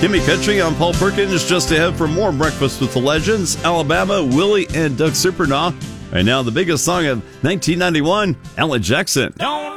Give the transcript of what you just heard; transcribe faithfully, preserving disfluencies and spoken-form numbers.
Kimmy Country on Paul Perkins, just ahead for more Breakfast with the Legends, Alabama, Willie and Doug Supernaw. And now the biggest song of nineteen ninety-one, Alan Jackson. Don't